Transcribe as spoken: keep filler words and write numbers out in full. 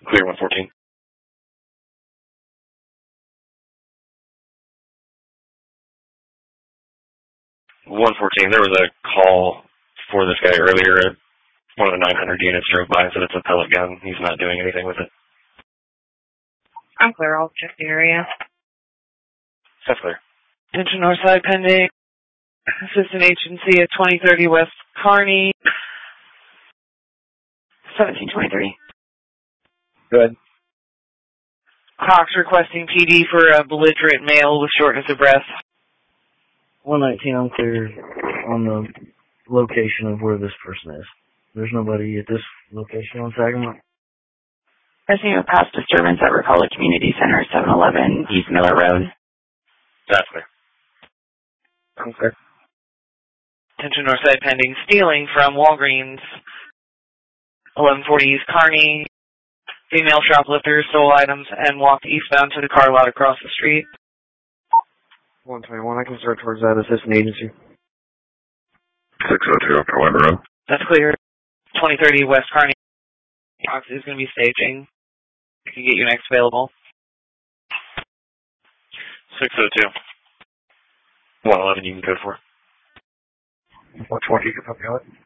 Clear one fourteen. one fourteen, there was a call for this guy earlier. One of the nine hundred units drove by and said it's a pellet gun. He's not doing anything with it. I'm clear. I'll check the area. That's clear. Attention Northside pending. Assistant agency at twenty thirty West Kearney. seventeen twenty-three. Good. Cox requesting P D for a belligerent male with shortness of breath. one nineteen, I'm clear on the location of where this person is. There's nobody at this location on Sagamore. Pressing a past disturbance at Republic Community Center, seven eleven East Miller Road. That's clear. I'm clear. Attention Northside pending. Stealing from Walgreens. eleven forty East Kearney. Female shoplifter stole items and walked eastbound to the car lot across the street. one twenty-one, I can start towards that assistant agency. six oh two up Webber Road. That's clear. twenty thirty West Kearney. Cox is going to be staging. I can get you next available. six oh two. one eleven, you can code for. one twenty, you can help me out.